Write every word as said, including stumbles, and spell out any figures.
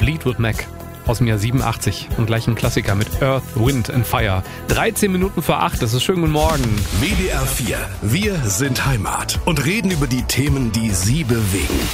Fleetwood Mac aus dem Jahr siebenundachtzig und gleich ein Klassiker mit Earth, Wind and Fire. dreizehn Minuten vor acht, das ist schönen guten Morgen. W D R vier, wir sind Heimat und reden über die Themen, die Sie bewegen.